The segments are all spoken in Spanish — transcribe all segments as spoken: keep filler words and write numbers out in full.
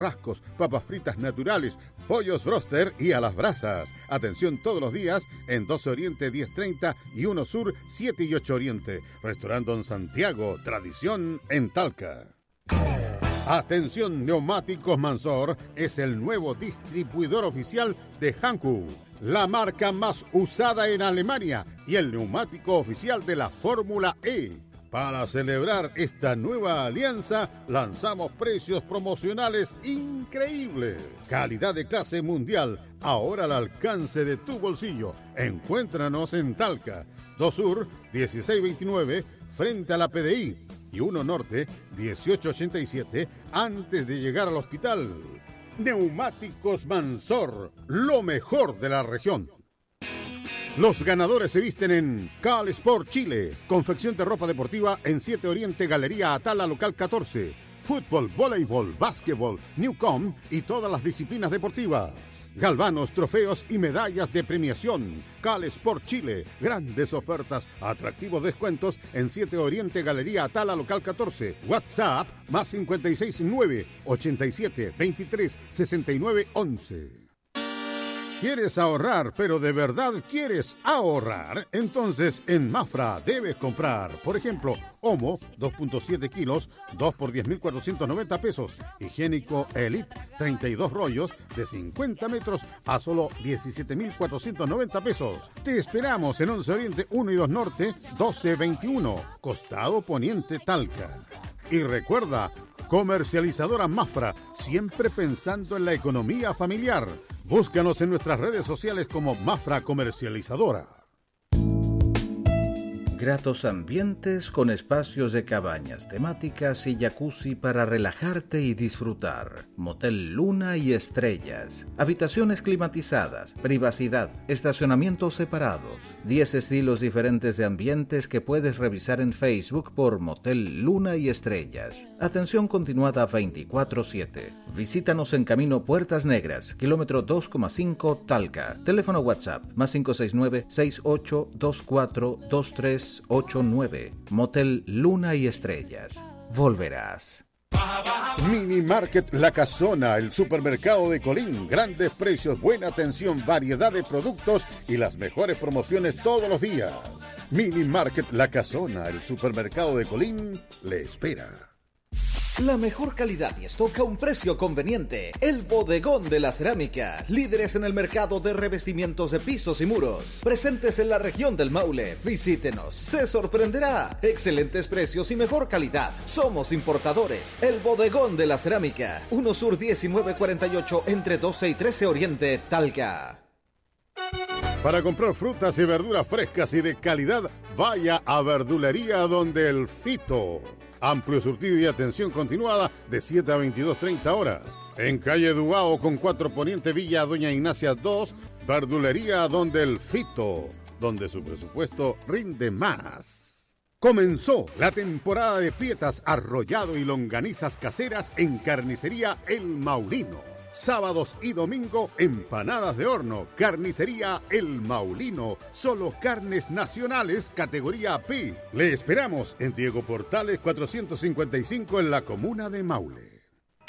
churrascos, papas fritas naturales, pollos broster y a las brasas. Atención todos los días en doce Oriente diez treinta y uno Sur siete y ocho Oriente. Restaurante Don Santiago, tradición en Talca. Atención, Neumáticos Mansor es el nuevo distribuidor oficial de Hankook, la marca más usada en Alemania y el neumático oficial de la Fórmula E. Para celebrar esta nueva alianza, lanzamos precios promocionales increíbles. Calidad de clase mundial, ahora al alcance de tu bolsillo. Encuéntranos en Talca, dos Sur, dieciséis veintinueve, frente a la P D I, y uno Norte, dieciocho ochenta y siete, antes de llegar al hospital. Neumáticos Mansor, lo mejor de la región. Los ganadores se visten en Cal Sport Chile, confección de ropa deportiva en siete Oriente, Galería Atala, local catorce. Fútbol, voleibol, básquetbol, Newcom y todas las disciplinas deportivas. Galvanos, trofeos y medallas de premiación. Cal Sport Chile, grandes ofertas, atractivos descuentos en siete Oriente, Galería Atala, local catorce. WhatsApp, más cincuenta y seis nueve, ochenta y siete, veintitrés, sesenta y nueve, once. ¿Quieres ahorrar, pero de verdad quieres ahorrar? Entonces en Mafra debes comprar, por ejemplo, Omo, dos punto siete kilos, dos por diez mil cuatrocientos noventa pesos. Higiénico Elite, treinta y dos rollos de cincuenta metros a solo diecisiete mil cuatrocientos noventa pesos. Te esperamos en once Oriente uno y dos Norte, doce veintiuno, Costado Poniente, Talca. Y recuerda, comercializadora Mafra, siempre pensando en la economía familiar. Búscanos en nuestras redes sociales como Mafra Comercializadora. Gratos ambientes con espacios de cabañas temáticas y jacuzzi para relajarte y disfrutar. Motel Luna y Estrellas. Habitaciones climatizadas, privacidad, estacionamientos separados. diez estilos diferentes de ambientes que puedes revisar en Facebook por Motel Luna y Estrellas. Atención continuada veinticuatro siete. Visítanos en Camino Puertas Negras, kilómetro dos coma cinco, Talca. Teléfono WhatsApp, más cinco seis nueve, seis ocho dos cuatro, dos tres ocho nueve. Motel Luna y Estrellas. Volverás. Mini Market La Casona, el supermercado de Colín. Grandes precios, buena atención, variedad de productos y las mejores promociones todos los días. Mini Market La Casona, el supermercado de Colín, le espera. La mejor calidad y stock a un precio conveniente. El Bodegón de la Cerámica. Líderes en el mercado de revestimientos de pisos y muros. Presentes en la región del Maule. Visítenos. Se sorprenderá. Excelentes precios y mejor calidad. Somos importadores. El Bodegón de la Cerámica. uno Sur diecinueve cuarenta y ocho entre doce y trece Oriente, Talca. Para comprar frutas y verduras frescas y de calidad, vaya a Verdulería Donde el Fito. Amplio surtido y atención continuada de siete a veintidós treinta horas. En calle Dubao con cuatro Poniente, Villa Doña Ignacia dos, Verdulería Donde el Fito, donde su presupuesto rinde más. Comenzó la temporada de pietas, arrollado y longanizas caseras en Carnicería El Maulino. Sábados y domingo, empanadas de horno. Carnicería El Maulino. Solo carnes nacionales, categoría P. Le esperamos en Diego Portales cuatrocientos cincuenta y cinco en la comuna de Maule.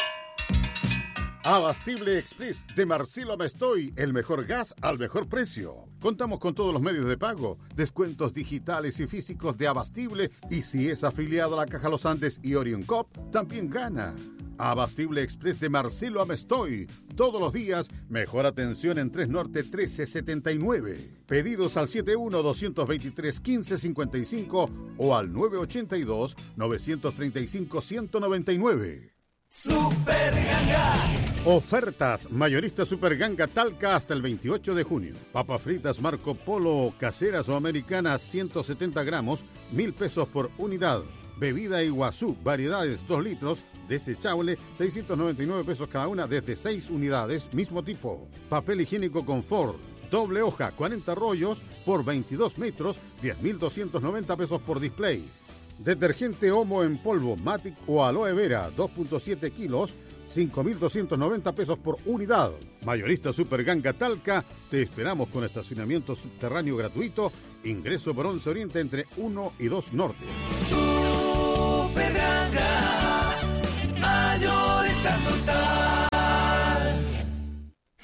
Abastible Express de Marcelo Amestoy, el mejor gas al mejor precio. Contamos con todos los medios de pago, descuentos digitales y físicos de Abastible, y si es afiliado a la Caja Los Andes y Orion Cop, también gana. Abastible Express de Marcelo Amestoy. Todos los días, mejor atención en tres Norte trece setenta y nueve. Pedidos al setenta y uno, doscientos veintitrés, quince cincuenta y cinco o al nueve ochenta y dos, novecientos treinta y cinco, ciento noventa y nueve. Super Ganga. Ofertas mayorista Super Ganga Talca hasta el veintiocho de junio. Papas fritas Marco Polo, caseras o americanas, ciento setenta gramos, mil pesos por unidad. Bebida Iguazú, variedades dos litros, desechable, seiscientos noventa y nueve pesos cada una, desde seis unidades, mismo tipo. Papel higiénico Confort, doble hoja, cuarenta rollos por veintidós metros, diez mil doscientos noventa pesos por display. Detergente Omo en polvo, Matic o Aloe Vera, dos punto siete kilos, cinco mil doscientos noventa pesos por unidad. Mayorista Super Ganga Talca, te esperamos con estacionamiento subterráneo gratuito, ingreso por once Oriente entre uno y dos Norte. Super Ganga, mayorista total.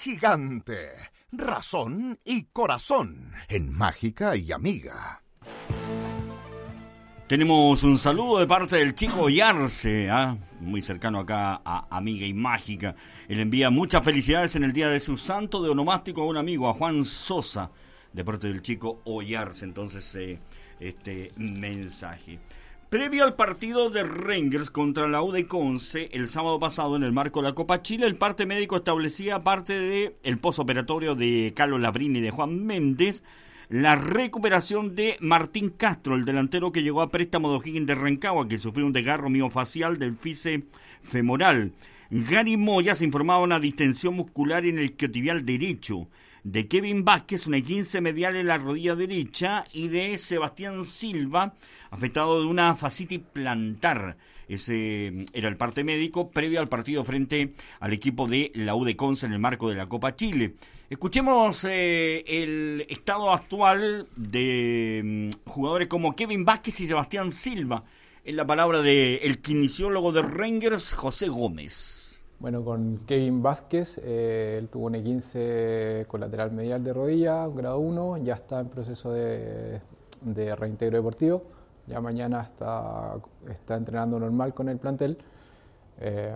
gigante, razón y corazón en Mágica y Amiga. Tenemos un saludo de parte del chico Oyarce, ¿eh? muy cercano acá a Amiga y Mágica. Él envía muchas felicidades en el día de su santo de onomástico a un amigo, a Juan Sosa, de parte del chico Oyarce. Entonces, eh, este mensaje. Previo al partido de Rangers contra la U de Conce el sábado pasado en el marco de la Copa Chile, el parte médico establecía, aparte del posoperatorio de Carlos Labrín y de Juan Méndez, la recuperación de Martín Castro, el delantero que llegó a préstamo de O'Higgins de Rancagua, que sufrió un desgarro miofacial del fíce femoral. Gary Moya se informaba una distensión muscular en el isquiotibial derecho. De Kevin Vázquez, una esguince medial en la rodilla derecha, y de Sebastián Silva, afectado de una fascitis plantar. Ese era el parte médico previo al partido frente al equipo de la U de Conce en el marco de la Copa Chile. Escuchemos eh, el estado actual de um, jugadores como Kevin Vázquez y Sebastián Silva, en la palabra del kinesiólogo de Rangers, José Gómez. Bueno, con Kevin Vázquez, eh, él tuvo un esguince colateral medial de rodilla, grado uno, ya está en proceso de, de reintegro deportivo, ya mañana está, está entrenando normal con el plantel. Eh,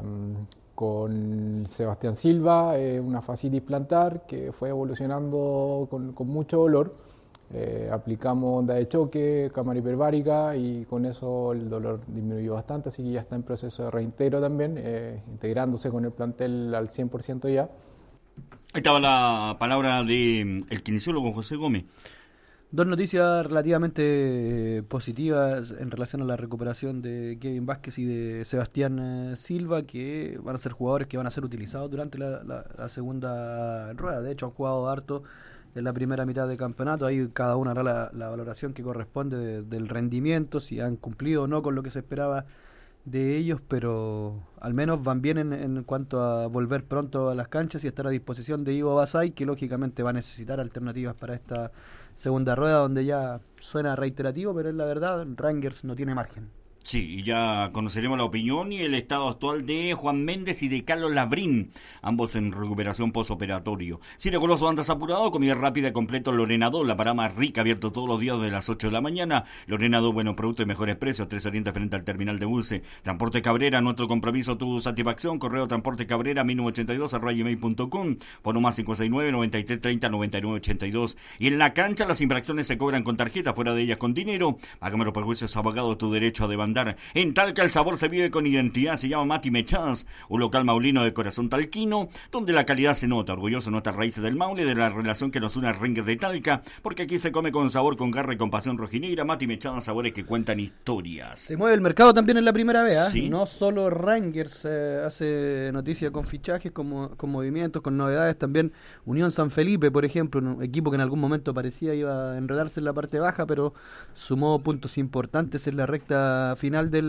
con Sebastián Silva, eh, una fascitis plantar que fue evolucionando con, con mucho dolor. Eh, aplicamos onda de choque, cámara hiperbárica y con eso el dolor disminuyó bastante, así que ya está en proceso de reintegro también, eh, integrándose con el plantel al cien por ciento ya. Ahí estaba la palabra del kinesiólogo José Gómez. Dos noticias relativamente eh, positivas en relación a la recuperación de Kevin Vázquez y de Sebastián eh, Silva, que van a ser jugadores que van a ser utilizados durante la, la, la segunda rueda. De hecho, han jugado harto en la primera mitad de campeonato. Ahí cada uno hará la, la valoración que corresponde de, del rendimiento, si han cumplido o no con lo que se esperaba de ellos, pero al menos van bien en, en cuanto a volver pronto a las canchas y estar a disposición de Ivo Basay, que lógicamente va a necesitar alternativas para esta segunda rueda, donde ya suena reiterativo, pero es la verdad, Rangers no tiene margen. Sí, y ya conoceremos la opinión y el estado actual de Juan Méndez y de Carlos Labrín, ambos en recuperación posoperatorio. Cine Goloso, andas apurado, comida rápida y completo Lorenado, la parada más rica, abierto todos los días de las ocho de la mañana. Lorenado, buenos productos y mejores precios, tres Oriente frente al terminal de buses. Transporte Cabrera, nuestro compromiso, tu satisfacción. Correo Transporte Cabrera, mil novecientos ochenta y dos arroba gmail punto com, por más cinco seis nueve, noventa y tres treinta, noventa y nueve ochenta y dos. Y en la cancha, las infracciones se cobran con tarjeta, fuera de ellas con dinero. Hágame los perjuicios, abogado, tu derecho a demandar. En Talca el sabor se vive con identidad, se llama Mati Mechas, un local maulino de corazón talquino, donde la calidad se nota, orgulloso de nuestras raíces del Maule, de la relación que nos une a Rangers de Talca, porque aquí se come con sabor, con garra y con pasión rojinegra. Mati Mechas, sabores que cuentan historias. Se mueve el mercado también en la primera vez, ¿eh? ¿Sí? No solo Rangers eh, hace noticia con fichajes, con, con movimientos, con novedades, también Unión San Felipe, por ejemplo, un equipo que en algún momento parecía iba a enredarse en la parte baja, pero sumó puntos importantes en la recta final de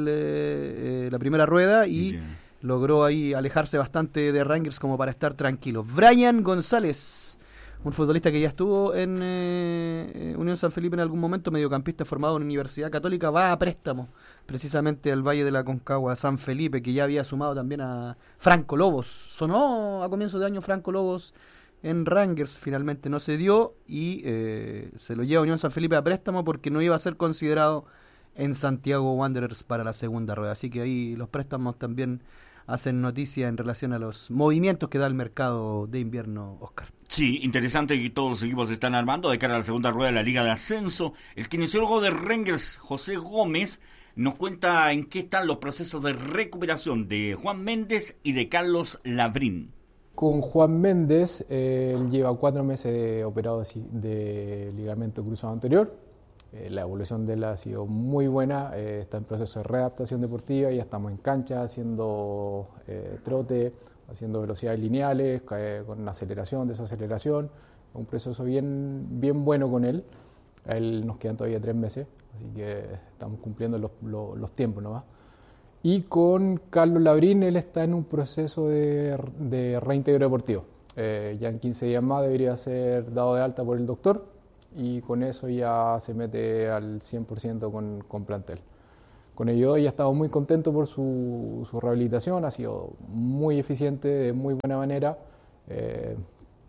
Eh, la primera rueda y yeah. logró ahí alejarse bastante de Rangers como para estar tranquilo. Brian González, un futbolista que ya estuvo en eh, Unión San Felipe en algún momento, mediocampista formado en Universidad Católica, va a préstamo precisamente al Valle de la Concagua, San Felipe, que ya había sumado también a Franco Lobos. Sonó a comienzos de año Franco Lobos en Rangers, finalmente no se dio y eh, se lo lleva Unión San Felipe a préstamo porque no iba a ser considerado en Santiago Wanderers para la segunda rueda. Así que ahí los préstamos también hacen noticia en relación a los movimientos que da el mercado de invierno, Oscar. Sí, interesante que todos los equipos se están armando de cara a la segunda rueda de la Liga de Ascenso. El kinesiólogo de Rangers, José Gómez, nos cuenta en qué están los procesos de recuperación de Juan Méndez y de Carlos Labrín. Con Juan Méndez, eh, él lleva cuatro meses de operado de ligamento cruzado anterior. Eh, la evolución de él ha sido muy buena, eh, está en proceso de readaptación deportiva, ya estamos en cancha haciendo eh, trote, haciendo velocidades lineales, eh, con aceleración, desaceleración, un proceso bien, bien bueno con él. A él nos quedan todavía tres meses, así que estamos cumpliendo los, los, los tiempos nomás. Y con Carlos Labrín, él está en un proceso de, de reintegro deportivo. Eh, ya en quince días más debería ser dado de alta por el doctor, y con eso ya se mete al cien por ciento con, con plantel. Con ello ya estamos muy contentos por su, su rehabilitación, ha sido muy eficiente, de muy buena manera. Eh,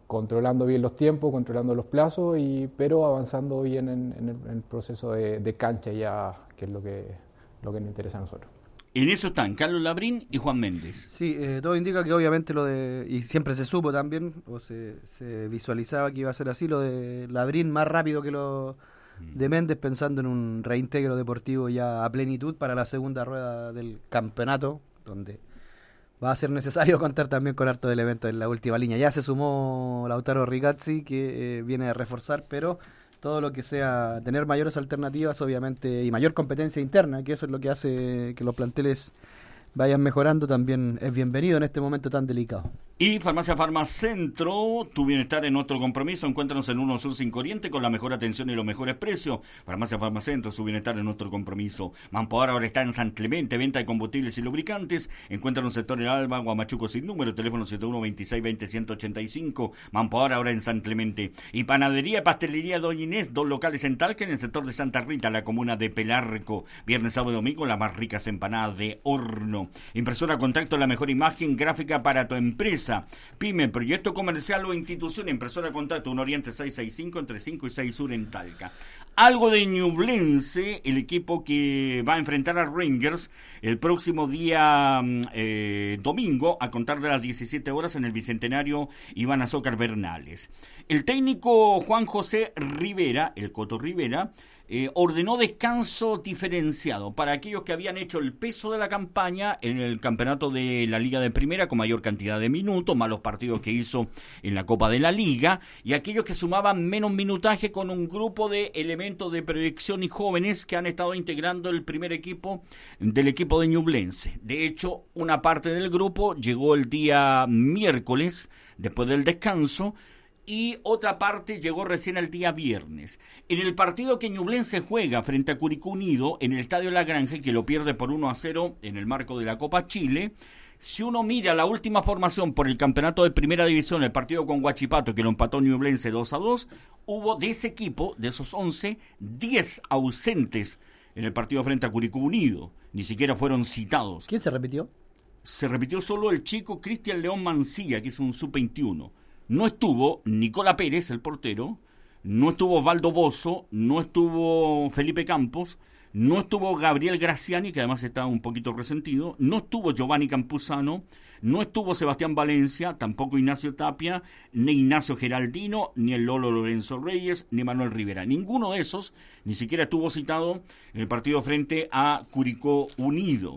controlando bien los tiempos, controlando los plazos, y, pero avanzando bien en, en, el, en el proceso de, de cancha ya, que es lo que, lo que nos interesa a nosotros. En eso están Carlos Labrín y Juan Méndez. Sí, eh, todo indica que obviamente lo de, y siempre se supo también, o se, se visualizaba que iba a ser así, lo de Labrín más rápido que lo de Méndez, pensando en un reintegro deportivo ya a plenitud para la segunda rueda del campeonato, donde va a ser necesario contar también con harto de elementos en la última línea. Ya se sumó Lautaro Ricazzi, que eh, viene a reforzar, pero todo lo que sea tener mayores alternativas, obviamente, y mayor competencia interna, que eso es lo que hace que los planteles vayan mejorando, también es bienvenido en este momento tan delicado. Y Farmacia Farmacentro, tu bienestar en otro compromiso. Encuéntranos en uno Sur cinco Oriente con la mejor atención y los mejores precios. Farmacia Farmacentro, su bienestar en otro compromiso. Mampoar ahora está en San Clemente, venta de combustibles y lubricantes. Encuéntranos en sector El Alba, Guamachuco sin número, teléfono siete uno veintiséis veinte ciento ochenta y cinco. Mampoar ahora en San Clemente. Y Panadería y Pastelería Doña Inés, dos locales en Talca, en el sector de Santa Rita, la comuna de Pelarco. Viernes, sábado y domingo, las más ricas empanadas de horno. Impresora Contacto, la mejor imagen gráfica para tu empresa. Pyme, proyecto comercial o institución. Impresora Contacto, un Oriente seiscientos sesenta y cinco, entre cinco y seis Sur en Talca. Algo de Ñublense, el equipo que va a enfrentar a Rangers el próximo día eh, domingo, a contar de las diecisiete horas en el Bicentenario Iván Azócar Bernales. El técnico Juan José Rivera, el Coto Rivera, Eh, ordenó descanso diferenciado para aquellos que habían hecho el peso de la campaña en el campeonato de la Liga de Primera con mayor cantidad de minutos, más los partidos que hizo en la Copa de la Liga, y aquellos que sumaban menos minutaje con un grupo de elementos de proyección y jóvenes que han estado integrando el primer equipo del equipo de Ñublense. De hecho, una parte del grupo llegó el día miércoles, después del descanso, y otra parte llegó recién el día viernes. En el partido que Ñublense juega frente a Curicó Unido en el Estadio La Granja, que lo pierde por uno a cero en el marco de la Copa Chile, si uno mira la última formación por el campeonato de Primera División, el partido con Huachipato, que lo empató Ñublense dos a dos, hubo de ese equipo, de esos once, diez ausentes en el partido frente a Curicó Unido. Ni siquiera fueron citados. ¿Quién se repitió? Se repitió solo el chico Cristian León Mancilla, que es un sub veintiuno. No estuvo Nicola Pérez, el portero, no estuvo Osvaldo Bozo, no estuvo Felipe Campos, no estuvo Gabriel Graciani, que además está un poquito resentido, no estuvo Giovanni Campuzano, no estuvo Sebastián Valencia, tampoco Ignacio Tapia, ni Ignacio Geraldino, ni el Lolo Lorenzo Reyes, ni Manuel Rivera. Ninguno de esos ni siquiera estuvo citado en el partido frente a Curicó Unido.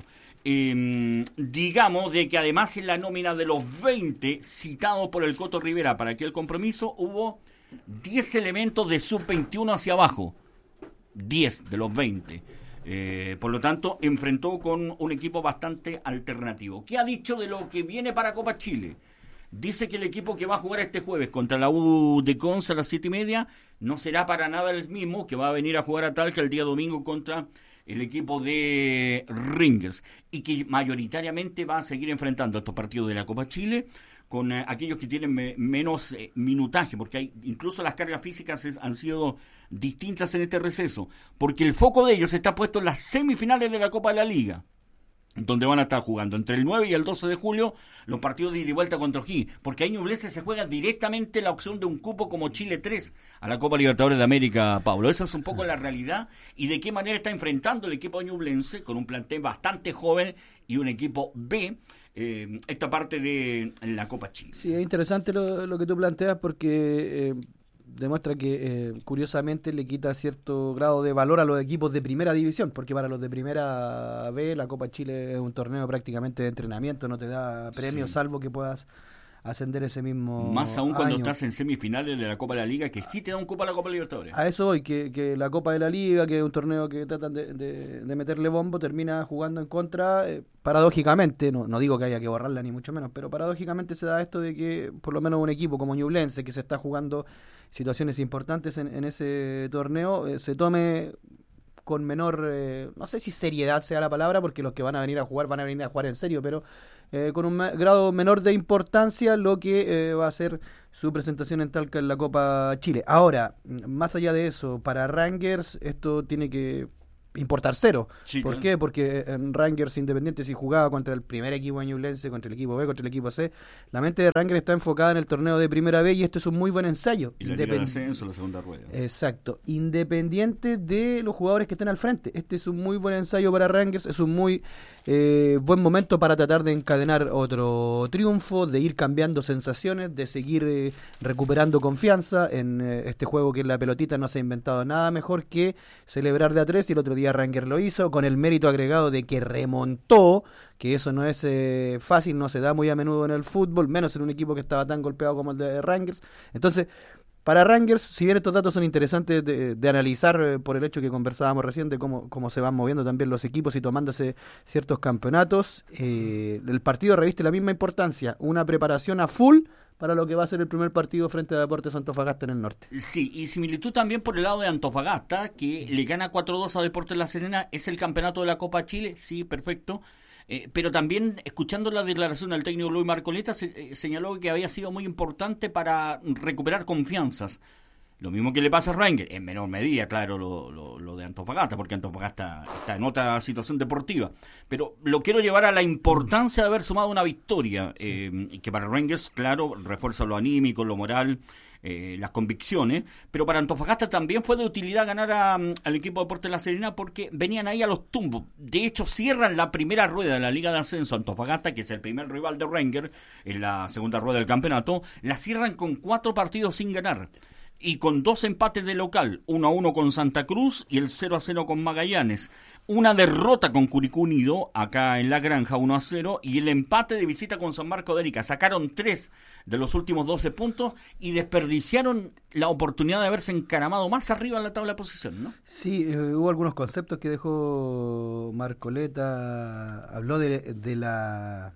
Eh, digamos de que además en la nómina de los veinte citados por el Coto Rivera para aquel compromiso hubo diez elementos de sub veintiuno hacia abajo, diez de los veinte. Eh, por lo tanto, enfrentó con un equipo bastante alternativo. ¿Qué ha dicho de lo que viene para Copa Chile? Dice que el equipo que va a jugar este jueves contra la U de Conce a las siete y media no será para nada el mismo que va a venir a jugar a Talca el día domingo contra el equipo de Rangers, y que mayoritariamente va a seguir enfrentando estos partidos de la Copa Chile con eh, aquellos que tienen me, menos eh, minutaje, porque hay, incluso las cargas físicas es, han sido distintas en este receso, porque el foco de ellos está puesto en las semifinales de la Copa de la Liga, donde van a estar jugando entre el nueve y el doce de julio los partidos de ida y vuelta contra O'Higgins, porque ahí Ñublense se juega directamente la opción de un cupo como Chile tres a la Copa Libertadores de América, Pablo. Esa es un poco la realidad y de qué manera está enfrentando el equipo de Ñublense con un plantel bastante joven y un equipo B eh, esta parte de la Copa Chile. Sí, es interesante lo, lo que tú planteas porque... Eh... demuestra que eh, curiosamente le quita cierto grado de valor a los equipos de primera división, porque para los de primera B la Copa Chile es un torneo prácticamente de entrenamiento, no te da premios, sí, salvo que puedas ascender ese mismo más aún cuando año. Estás en semifinales de la Copa de la Liga, que sí te da un cupo a la Copa Libertadores. A eso voy, que, que la Copa de la Liga, que es un torneo que tratan de, de, de meterle bombo, termina jugando en contra, eh, paradójicamente, no, no digo que haya que borrarla ni mucho menos, pero paradójicamente se da esto de que por lo menos un equipo como Ñublense, que se está jugando situaciones importantes en, en ese torneo, eh, se tome con menor, eh, no sé si seriedad sea la palabra, porque los que van a venir a jugar van a venir a jugar en serio, pero eh, con un ma- grado menor de importancia lo que eh, va a ser su presentación en Talca en la Copa Chile. Ahora, más allá de eso, para Rangers esto tiene que importar cero. Sí, ¿Por claro. qué? Porque en Rangers Independiente, si jugaba contra el primer equipo de Ñublense, contra el equipo B, contra el equipo C, la mente de Rangers está enfocada en el torneo de primera B y esto es un muy buen ensayo. Y la Liga de Ascenso, la segunda rueda. Exacto, independiente de los jugadores que estén al frente. Este es un muy buen ensayo para Rangers, es un muy eh, buen momento para tratar de encadenar otro triunfo, de ir cambiando sensaciones, de seguir eh, recuperando confianza en eh, este juego que en la pelotita no se ha inventado nada mejor que celebrar de a tres, y el otro día Rangers lo hizo, con el mérito agregado de que remontó, que eso no es eh, fácil, no se da muy a menudo en el fútbol, menos en un equipo que estaba tan golpeado como el de Rangers. Entonces, para Rangers, si bien estos datos son interesantes de, de analizar eh, por el hecho que conversábamos recién de cómo, cómo se van moviendo también los equipos y tomándose ciertos campeonatos, eh, el partido reviste la misma importancia, una preparación a full para lo que va a ser el primer partido frente a Deportes Antofagasta en el norte. Sí, y similitud también por el lado de Antofagasta, que le gana cuatro dos a Deportes La Serena. ¿Es el campeonato de la Copa Chile? Sí, perfecto. Eh, pero también, escuchando la declaración del técnico Luis Marcoleta, se, eh, señaló que había sido muy importante para recuperar confianzas. Lo mismo que le pasa a Rangers, en menor medida, claro, lo, lo, lo de Antofagasta, porque Antofagasta está en otra situación deportiva. Pero lo quiero llevar a la importancia de haber sumado una victoria, eh, que para Rangers, claro, refuerza lo anímico, lo moral, eh, las convicciones, pero para Antofagasta también fue de utilidad ganar a, al equipo de Deportes La Serena porque venían ahí a los tumbos. De hecho, cierran la primera rueda de la Liga de Ascenso Antofagasta, que es el primer rival de Rangers en la segunda rueda del campeonato, la cierran con cuatro partidos sin ganar. Y con dos empates de local, uno a uno con Santa Cruz y el cero a cero con Magallanes. Una derrota con Curicó Unido, acá en La Granja, uno a cero, y el empate de visita con San Marco de Arica. Sacaron tres de los últimos doce puntos y desperdiciaron la oportunidad de haberse encaramado más arriba en la tabla de posición, ¿no? Sí, eh, hubo algunos conceptos que dejó Marcoleta, habló de, de la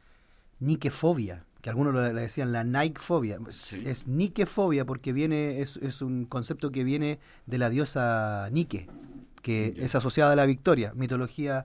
niquefobia, que algunos le decían la Nike-fobia. Sí. Es Nike-fobia porque viene es, es un concepto que viene de la diosa Nike, que yeah. es asociada a la victoria, mitología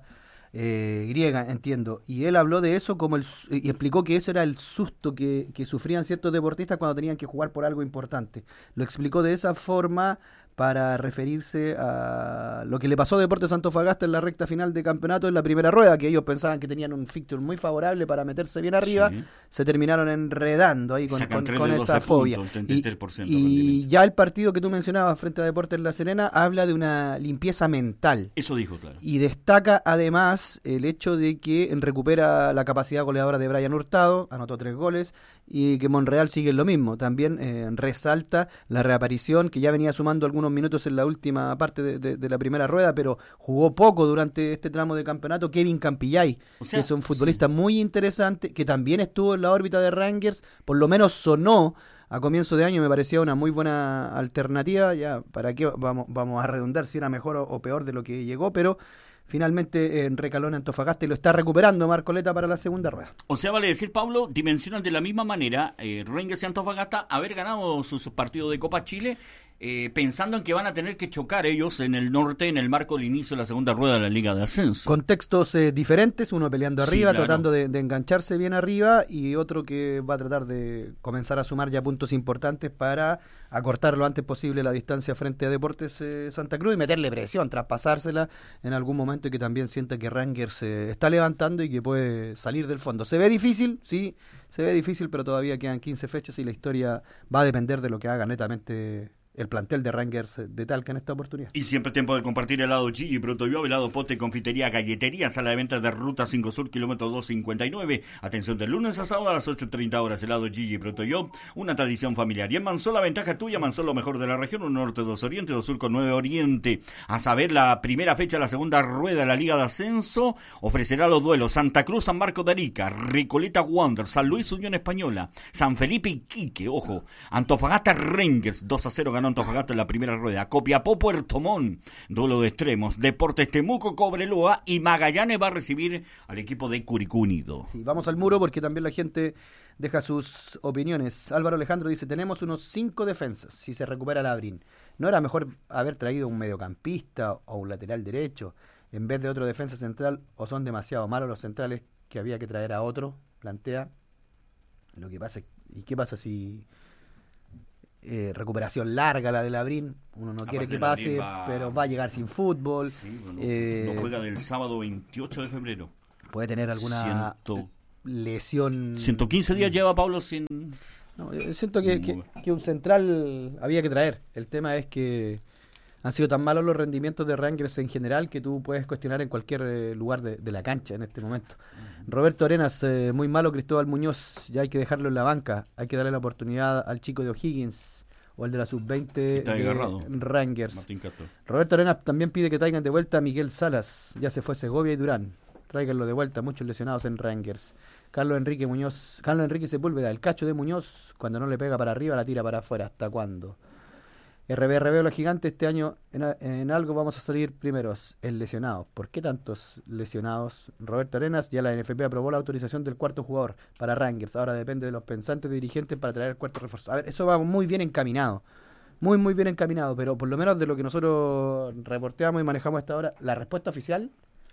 eh, griega, entiendo. Y él habló de eso como el, y explicó que eso era el susto que, que sufrían ciertos deportistas cuando tenían que jugar por algo importante. Lo explicó de esa forma para referirse a lo que le pasó a Deportes Antofagasta en la recta final de campeonato en la primera rueda, que ellos pensaban que tenían un fixture muy favorable para meterse bien arriba, sí. se terminaron enredando ahí con, con, con esa fobia. Puntos, treinta y tres por ciento y, y ya el partido que tú mencionabas frente a Deportes La Serena habla de una limpieza mental. Eso dijo, claro. Y destaca además el hecho de que recupera la capacidad goleadora de Brian Hurtado, anotó tres goles, y que Monreal sigue en lo mismo. También eh, resalta la reaparición, que ya venía sumando algunos minutos en la última parte de, de, de la primera rueda, pero jugó poco durante este tramo de campeonato, Kevin Campillay, o sea, que es un futbolista sí. muy interesante, que también estuvo en la órbita de Rangers, por lo menos sonó a comienzo de año, me parecía una muy buena alternativa. Ya, ¿para qué vamos, vamos a redundar si era mejor o, o peor de lo que llegó? Pero finalmente en recaló en Antofagasta y lo está recuperando Marcoleta para la segunda rueda. O sea, vale decir, Pablo, dimensionan de la misma manera eh, Rangers y Antofagasta haber ganado sus partidos de Copa Chile, eh, pensando en que van a tener que chocar ellos en el norte en el marco del inicio de la segunda rueda de la Liga de Ascenso. Contextos eh, diferentes, uno peleando arriba, sí, claro. tratando de, de engancharse bien arriba, y otro que va a tratar de comenzar a sumar ya puntos importantes para acortar lo antes posible la distancia frente a Deportes eh, Santa Cruz y meterle presión, traspasársela en algún momento, y que también sienta que Rangers se está levantando y que puede salir del fondo. Se ve difícil, sí, se ve difícil, pero todavía quedan quince fechas y la historia va a depender de lo que haga netamente el plantel de Rangers de Talca en esta oportunidad. Y siempre es tiempo de compartir helado Gigi, Protoyo, helado Pote, confitería, galletería, sala de ventas de Ruta cinco Sur, kilómetro doscientos cincuenta y nueve. Atención, de lunes a sábado a las ocho treinta horas, helado Gigi, Protoyo, una tradición familiar. Y en Mansola, ventaja tuya, Mansola, lo mejor de la región, un norte, dos oriente, dos sur con nueve oriente. A saber, la primera fecha de la segunda rueda de la Liga de Ascenso ofrecerá los duelos Santa Cruz, San Marco de Arica, Recoleta Wander, San Luis, Unión Española, San Felipe y Quique, ojo, Antofagasta Rangers, dos a cero ganó Antofagasta en la primera rueda. Copiapó, Puerto Montt, duelo de extremos. Deportes Temuco, Cobreloa, y Magallanes va a recibir al equipo de Curicó Unido. Sí, vamos al muro porque también la gente deja sus opiniones. Álvaro Alejandro dice, tenemos unos cinco defensas si se recupera Labrín. ¿No era mejor haber traído un mediocampista o un lateral derecho en vez de otro defensa central, o son demasiado malos los centrales que había que traer a otro? Plantea. Lo que pasa, ¿y qué pasa si eh, recuperación larga la de Labrín, uno no quiere que pase, va... pero va a llegar sin fútbol. Sí, bueno, eh, no juega del sábado veintiocho de febrero. Puede tener alguna Ciento... lesión. ciento quince días lleva Pablo sin... No, yo siento que, que, que un central había que traer. El tema es que han sido tan malos los rendimientos de Rangers en general que tú puedes cuestionar en cualquier eh, lugar de, de la cancha en este momento. Uh-huh. Roberto Arenas, eh, muy malo. Cristóbal Muñoz, ya hay que dejarlo en la banca. Hay que darle la oportunidad al chico de O'Higgins o al de la sub veinte de Rangers. Roberto Arenas también pide que traigan de vuelta a Miguel Salas. Ya se fue Segovia y Durán. Tráiganlo de vuelta, muchos lesionados en Rangers. Carlos Enrique Muñoz, Carlos Enrique Sepúlveda, el cacho de Muñoz, cuando no le pega para arriba, la tira para afuera. ¿Hasta cuándo? R B R B, los gigantes, este año en, en algo vamos a salir primeros, en lesionados. ¿Por qué tantos lesionados? Roberto Arenas, ya la N F P aprobó la autorización del cuarto jugador para Rangers. Ahora depende de los pensantes dirigentes para traer el cuarto refuerzo. A ver, eso va muy bien encaminado. Muy, muy bien encaminado, pero por lo menos de lo que nosotros reporteamos y manejamos hasta ahora, la respuesta oficial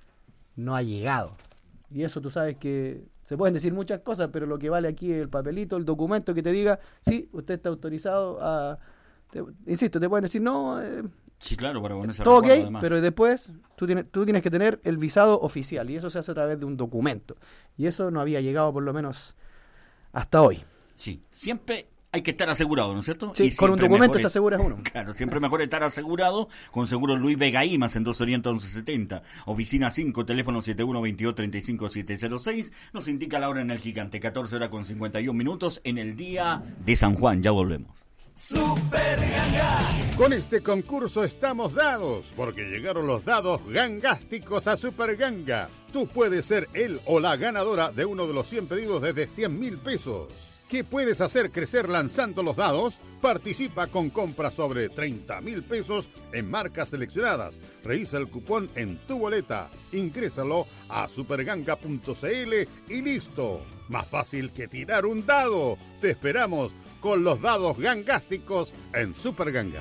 no ha llegado. Y eso tú sabes que se pueden decir muchas cosas, pero lo que vale aquí es el papelito, el documento que te diga, sí, usted está autorizado a... Te, insisto, te pueden decir, no... Eh, sí, claro, para ponerse todo ok, además. Pero después tú tienes, tú tienes que tener el visado oficial, y eso se hace a través de un documento. Y eso no había llegado por lo menos hasta hoy. Sí, siempre... hay que estar asegurado, ¿no es cierto? Sí, y con un documento es, se asegura uno. Claro, siempre mejor estar asegurado con Seguro Luis Vega Imas en dos Oriente once setenta. Oficina cinco, teléfono siete uno veintidós treinta y cinco siete cero seis. Nos indica la hora en el Gigante, catorce horas con cincuenta y un minutos en el día de San Juan. Ya volvemos. Super Ganga. Con este concurso estamos dados, porque llegaron los dados gangásticos a Super Ganga. Tú puedes ser el o la ganadora de uno de los cien pedidos desde cien mil pesos. ¿Qué puedes hacer crecer lanzando los dados? Participa con compras sobre treinta mil pesos en marcas seleccionadas. Revisa el cupón en tu boleta. Ingrésalo a superganga punto c l y listo. Más fácil que tirar un dado. Te esperamos con los dados gangásticos en Super Ganga.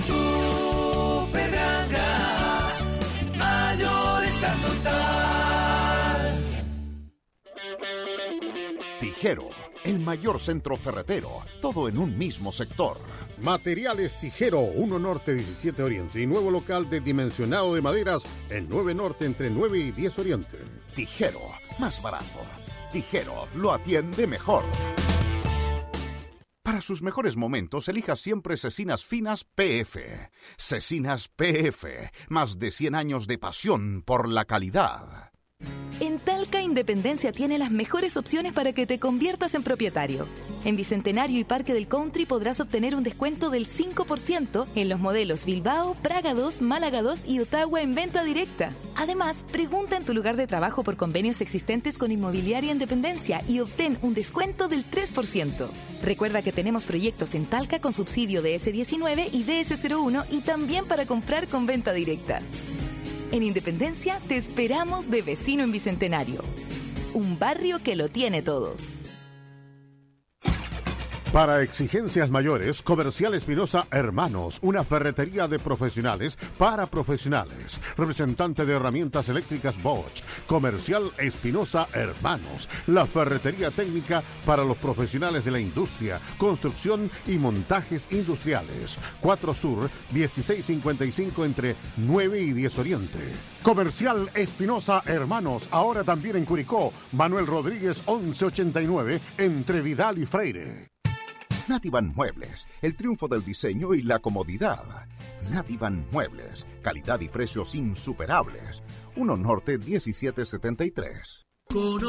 Super Ganga. Mayor está total. Tijero, el mayor centro ferretero, todo en un mismo sector. Materiales Tijero, uno Norte diecisiete Oriente y nuevo local de dimensionado de maderas en nueve Norte entre nueve y diez Oriente. Tijero, más barato. Tijero, lo atiende mejor. Para sus mejores momentos, elija siempre Cecinas Finas P F. Cecinas P F, más de cien años de pasión por la calidad. En Talca Independencia tiene las mejores opciones para que te conviertas en propietario. En Bicentenario y Parque del Country podrás obtener un descuento del cinco por ciento en los modelos Bilbao, Praga dos, Málaga dos y Ottawa en venta directa. Además, pregunta en tu lugar de trabajo por convenios existentes con Inmobiliaria Independencia y obtén un descuento del tres por ciento. Recuerda que tenemos proyectos en Talca con subsidio de ese diecinueve y D S cero uno y también para comprar con venta directa. En Independencia te esperamos de vecino en Bicentenario. Un barrio que lo tiene todo. Para exigencias mayores, Comercial Espinosa Hermanos, una ferretería de profesionales para profesionales. Representante de herramientas eléctricas Bosch. Comercial Espinosa Hermanos, la ferretería técnica para los profesionales de la industria, construcción y montajes industriales. cuatro Sur, dieciséis cincuenta y cinco entre nueve y diez Oriente. Comercial Espinosa Hermanos, ahora también en Curicó. Manuel Rodríguez once ochenta y nueve entre Vidal y Freire. Nativan Muebles, el triunfo del diseño y la comodidad. Nativan Muebles, calidad y precios insuperables. uno Norte diecisiete setenta y tres.